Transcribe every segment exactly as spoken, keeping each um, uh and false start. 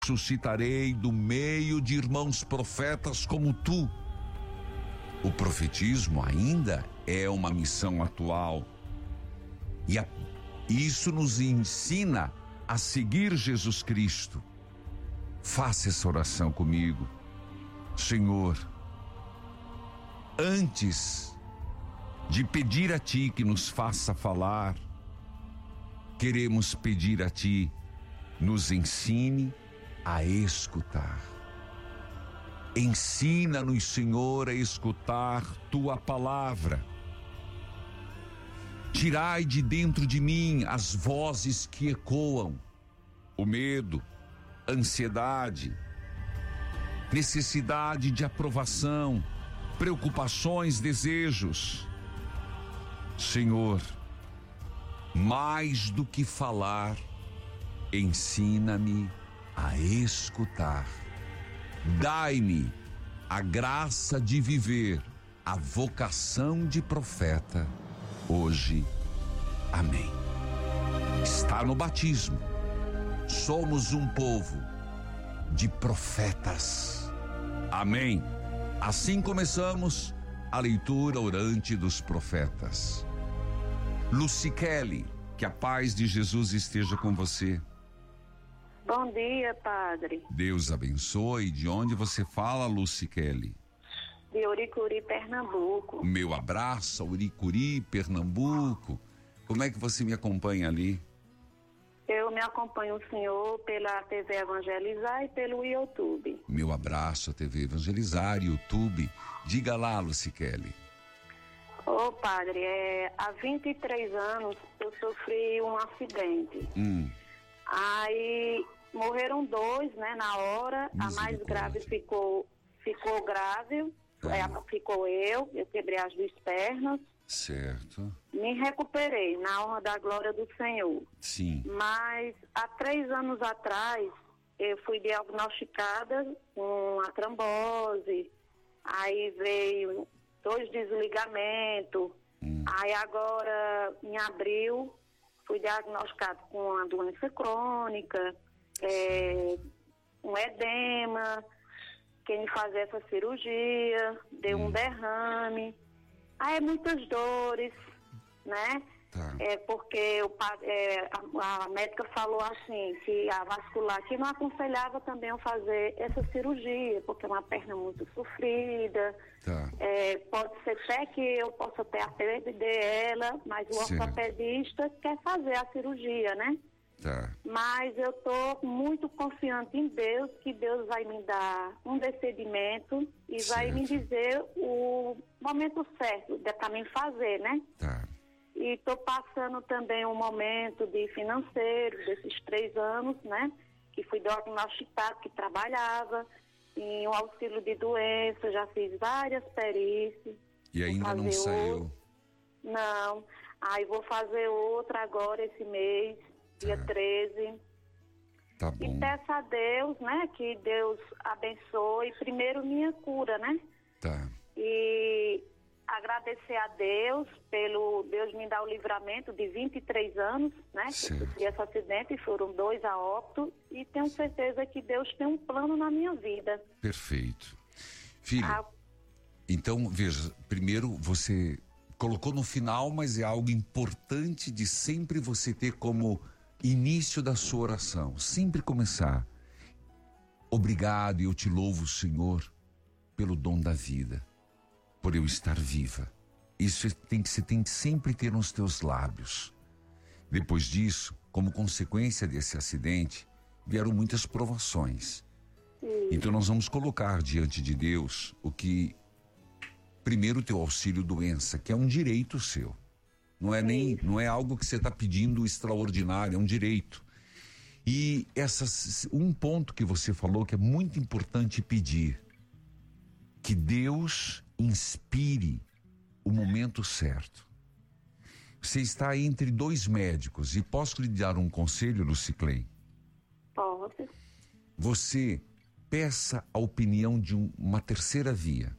suscitarei do meio de irmãos profetas como tu. O profetismo ainda é uma missão atual. E a, isso nos ensina a seguir Jesus Cristo. Faça essa oração comigo. Senhor, antes de pedir a Ti que nos faça falar, queremos pedir a Ti, nos ensine a escutar. Ensina-nos, Senhor, a escutar Tua palavra. Tirai de dentro de mim as vozes que ecoam, o medo, a ansiedade, necessidade de aprovação, preocupações, desejos. Senhor, mais do que falar, ensina-me a escutar. Dai-me a graça de viver a vocação de profeta hoje. Amém. Está no batismo. Somos um povo de profetas. Amém. Assim começamos a leitura orante dos profetas. Lucy Kelly, que a paz de Jesus esteja com você. Bom dia, padre. Deus abençoe. De onde você fala, Lucy Kelly? De Uricuri, Pernambuco. Meu abraço, Uricuri, Pernambuco. Como é que você me acompanha ali? Eu me acompanho o senhor pela T V Evangelizar e pelo YouTube. Meu abraço, a T V Evangelizar, YouTube. Diga lá, Lucy Kelly. Ô, padre, é, há vinte e três anos eu sofri um acidente. Hum. Aí morreram dois, né, na hora. A mais grave ficou, ficou grave, é. É, ficou eu, eu quebrei as duas pernas. Certo. Me recuperei na honra da glória do Senhor. Sim. Mas há três anos atrás eu fui diagnosticada com a trombose, aí veio dois desligamentos, hum. Aí agora em abril fui diagnosticado com uma doença crônica, é, um edema, quem fazer essa cirurgia, deu hum. um derrame, aí muitas dores, né? Tá. É porque o, é, a, a médica falou assim, que a vascular que não aconselhava também eu fazer essa cirurgia, porque é uma perna muito sofrida. Tá. É, pode ser até que eu possa até perder ela, mas o certo. ortopedista quer fazer a cirurgia, né? Tá. Mas eu estou muito confiante em Deus, que Deus vai me dar um discernimento e certo. vai me dizer o momento certo para mim fazer, né? Tá. E estou passando também um momento de financeiro desses três anos, né? Que fui diagnosticado, que trabalhava em um auxílio de doença, já fiz várias perícias. E ainda não saiu? Outro. Não. Aí vou fazer outra agora esse mês, tá. dia treze. Tá bom. E peço a Deus, né? Que Deus abençoe primeiro minha cura, né? Tá. E agradecer a Deus pelo Deus me dar o livramento de vinte e três anos, né? Certo. Que esse acidente foram dois a óbito e tenho certeza que Deus tem um plano na minha vida. Perfeito. Filho, ah, então veja, primeiro você colocou no final, mas é algo importante de sempre você ter como início da sua oração, sempre começar. Obrigado e eu te louvo, Senhor, pelo dom da vida, por eu estar viva. Isso tem que você tem que sempre ter nos teus lábios. Depois disso, como consequência desse acidente, vieram muitas provações. Sim. Então nós vamos colocar diante de Deus o que, primeiro, o teu auxílio doença, que é um direito seu. Não é nem, não é algo que você está pedindo extraordinário, é um direito. E essas, um ponto que você falou que é muito importante pedir, que Deus inspire o momento certo. Você está entre dois médicos e posso lhe dar um conselho, Lucy Kelly? Pode. Você peça a opinião de um, uma terceira via,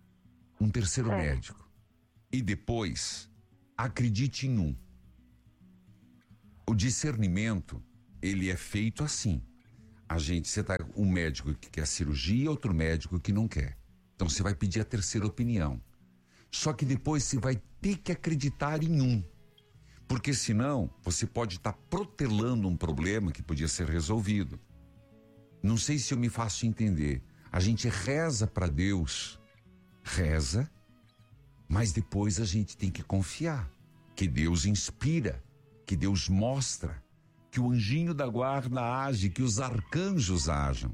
um terceiro é. médico, e depois acredite em um. O discernimento, ele é feito assim. a gente, você tá um médico que quer cirurgia, outro médico que não quer. Então você vai pedir a terceira opinião. Só que depois você vai ter que acreditar em um. Porque senão você pode estar protelando um problema que podia ser resolvido. Não sei se eu me faço entender. A gente reza para Deus, reza, mas depois a gente tem que confiar que Deus inspira, que Deus mostra, que o anjinho da guarda age, que os arcanjos ajam.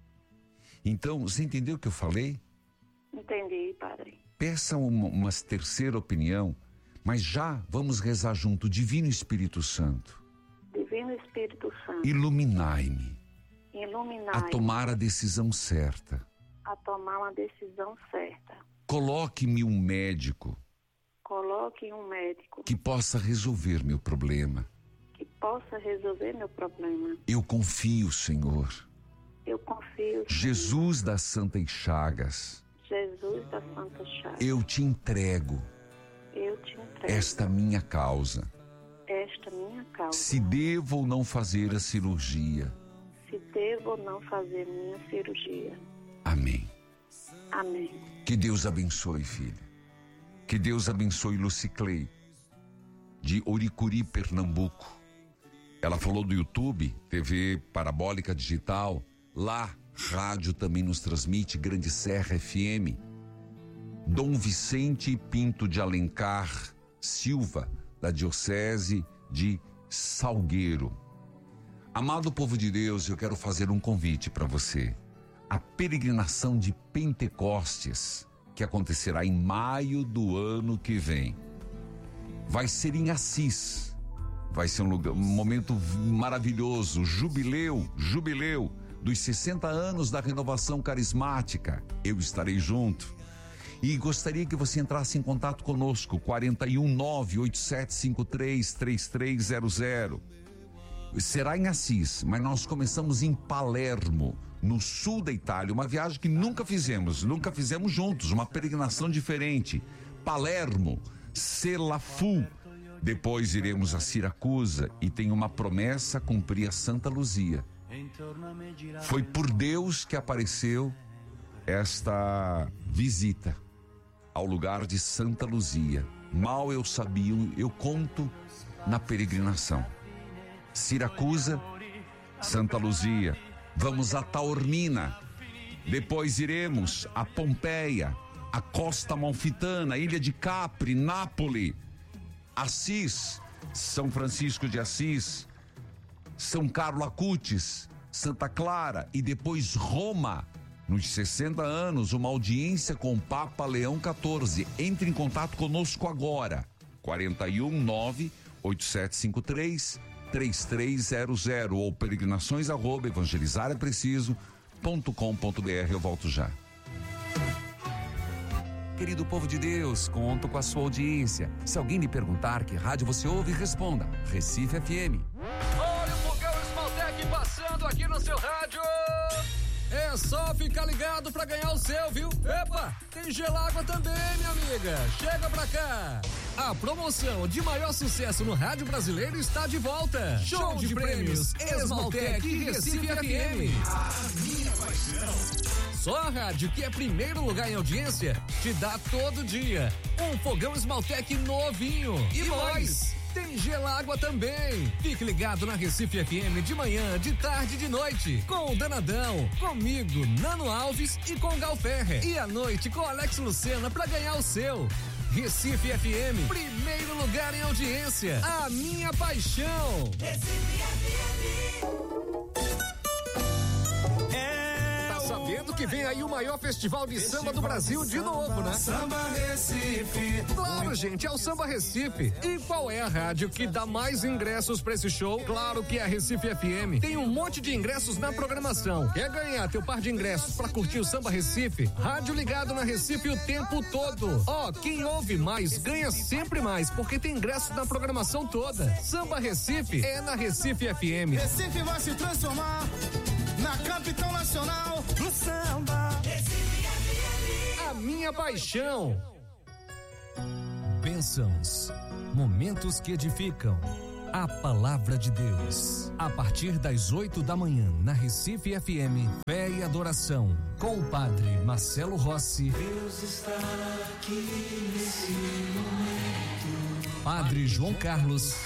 Então, você entendeu o que eu falei? Entendi, padre. Peça uma, uma terceira opinião, mas já vamos rezar junto. Divino Espírito Santo. Divino Espírito Santo. Iluminai-me. Iluminai-me. A tomar a decisão certa. A tomar uma decisão certa. Coloque-me um médico. Coloque um médico. Que possa resolver meu problema. Que possa resolver meu problema. Eu confio, Senhor. Eu confio, Senhor. Jesus das Santas Chagas. Jesus das Santas Chagas. Eu te entrego. Eu te entrego. Esta minha causa. Esta minha causa. Se devo ou não fazer a cirurgia. Se devo ou não fazer minha cirurgia. Amém. Amém. Que Deus abençoe, filha. Que Deus abençoe Luciclei, de Oricuri, Pernambuco. Ela falou do YouTube, T V parabólica digital. Lá, rádio também nos transmite, Grande Serra F M. Dom Vicente Pinto de Alencar Silva, da Diocese de Salgueiro. Amado povo de Deus, eu quero fazer um convite para você. A peregrinação de Pentecostes, que acontecerá em maio do ano que vem, vai ser em Assis. Vai ser um, lugar, um momento maravilhoso, jubileu, jubileu dos sessenta anos da renovação carismática. Eu estarei junto. E gostaria que você entrasse em contato conosco, quarenta e um, nove oito sete cinco três, três três zero zero. Será em Assis, mas nós começamos em Palermo, no sul da Itália, uma viagem que nunca fizemos, nunca fizemos juntos, uma peregrinação diferente. Palermo, Selafu, depois iremos a Siracusa e tem uma promessa, cumprir a Santa Luzia. Foi por Deus que apareceu esta visita ao lugar de Santa Luzia. Mal eu sabia, eu conto na peregrinação. Siracusa, Santa Luzia. Vamos a Taormina. Depois iremos a Pompeia, a Costa Amalfitana, Ilha de Capri, Nápoles, Assis, São Francisco de Assis, São Carlo Acutis, Santa Clara e depois Roma. Nos sessenta anos, uma audiência com o Papa Leão quatorze. Entre em contato conosco agora. quarenta e um, nove oito sete cinco três, três três zero zero ou peregrinações arroba evangelizar é preciso ponto com ponto br. Eu volto já. Querido povo de Deus, conto com a sua audiência. Se alguém lhe perguntar que rádio você ouve, responda: Recife F M. Olha o Fogão Esmaltec passando aqui no seu rádio. É só ficar ligado pra ganhar o seu, viu? Epa, tem Gelágua também, minha amiga. Chega pra cá. A promoção de maior sucesso no rádio brasileiro está de volta. Show de prêmios Esmaltec e Recife F M. A minha paixão. Só a rádio que é primeiro lugar em audiência te dá todo dia um fogão Esmaltec novinho. E mais, tem Gelágua também. Fique ligado na Recife F M de manhã, de tarde e de noite. Com o Danadão, comigo, Nano Alves e com o Galferre. E à noite com Alex Lucena pra ganhar o seu. Recife F M, primeiro lugar em audiência. A minha paixão. Recife F M. Sabendo que vem aí o maior festival de festival samba do Brasil de, de novo, né? Samba Recife. Claro, gente, é o Samba Recife. E qual é a rádio que dá mais ingressos pra esse show? Claro que é a Recife F M. Tem um monte de ingressos na programação. Quer ganhar teu par de ingressos pra curtir o Samba Recife? Rádio ligado na Recife o tempo todo. Ó, oh, quem ouve mais ganha sempre mais, porque tem ingressos na programação toda. Samba Recife é na Recife F M. Recife vai se transformar na capital nacional do samba. A minha paixão. Bênçãos, momentos que edificam. A Palavra de Deus. A partir das oito da manhã, na Recife F M, Fé e Adoração, com o Padre Marcelo Rossi. Deus está aqui nesse momento. Padre João Carlos.